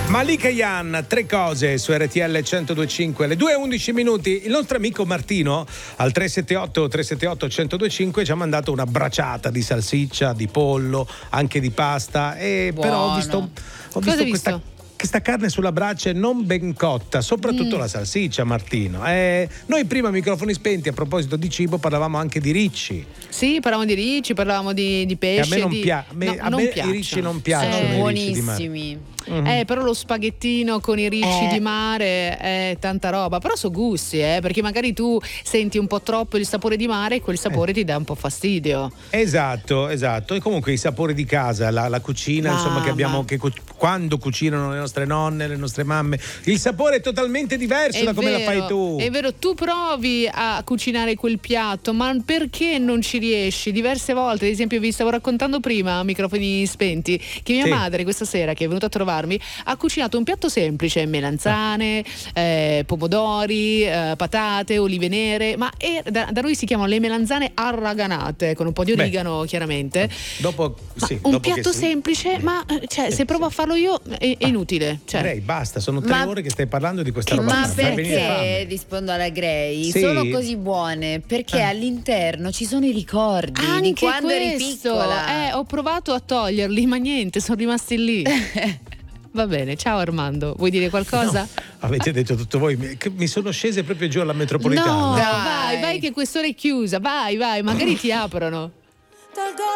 Malika Yan, tre cose su RTL 102.5, le 2:11 minuti. Il nostro amico Martino al 378-378-1025 ci ha mandato una bracciata di salsiccia, di pollo, anche di pasta. Però ho visto questa carne sulla brace non ben cotta, soprattutto la salsiccia, Martino. Noi prima, microfoni spenti, a proposito di cibo, parlavamo anche di ricci. Sì, parlavamo di ricci, parlavamo di pesce. E a me non i ricci non piacciono. Buonissimi. Però lo spaghettino con i ricci di mare è tanta roba. Però so gusti, perché magari tu senti un po' troppo il sapore di mare e quel sapore ti dà un po' fastidio. Esatto. E comunque i sapori di casa, la cucina, insomma, che abbiamo, quando cucinano le nostre nonne, le nostre mamme, il sapore è totalmente diverso da come la fai tu. È vero, tu provi a cucinare quel piatto, ma perché non ci riesci? Diverse volte, ad esempio, vi stavo raccontando prima a microfoni spenti che mia madre questa sera, che è venuta a trovarmi, ha cucinato un piatto semplice: melanzane, pomodori, patate, olive nere, ma da noi si chiamano le melanzane arraganate, con un po' di origano, chiaramente. Un piatto semplice, ma se provo a farlo io è inutile. Grey, basta, sono 3 ore che stai parlando di questa roba. Ma perché, rispondo alla Grey, sono così buone? Perché all'interno ci sono i ricordi di quando eri piccola. Ho provato a toglierli, ma niente, sono rimasti lì. Va bene, ciao Armando, vuoi dire qualcosa? No, avete detto tutto voi, mi sono scese proprio giù alla metropolitana. No, vai che quest'ora è chiusa, vai, magari ti aprono.